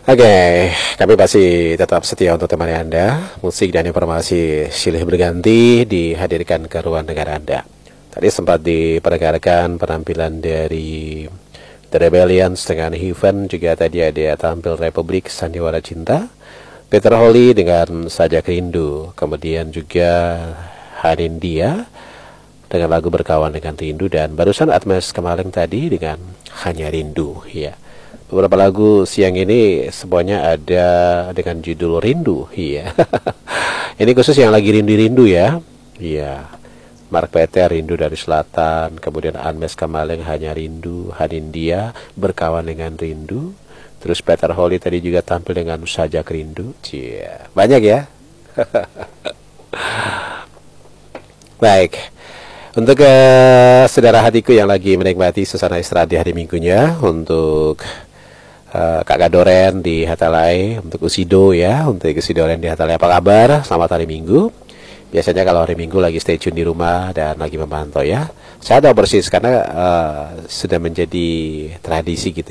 Oke, kami masih tetap setia untuk temani Anda. Musik dan informasi silih berganti dihadirkan ke ruang dengar Anda. Tadi sempat diperdengarkan penampilan dari The Rebellions dengan Heaven, juga tadi ada tampil Republik Sandiwara Cinta, Peter Holly dengan Sajak Rindu, kemudian juga Hanindia dengan lagu Berkawan dengan Rindu, dan barusan Atmes Kemaling tadi dengan Hanya Rindu, ya. Beberapa lagu siang ini semuanya ada dengan judul Rindu, iya. Ini khusus yang lagi rindu-rindu ya. Iya. Mark Peter Rindu dari Selatan, kemudian Anmes Kamaling Hanya Rindu, Hanindia Berkawan dengan Rindu, terus Peter Holly tadi juga tampil dengan Sajak Rindu. Cia, banyak ya. Baik. Untuk saudara hatiku yang lagi menikmati suasana istirahat di hari Minggunya, untuk Kak Gadoren di Hatalai, untuk Usido ya, untuk Usidoren di Hatalai, apa kabar? Selamat hari Minggu. Biasanya kalau hari Minggu lagi stay tune di rumah dan lagi memantau ya. Saya tahu persis karena sudah menjadi tradisi gitu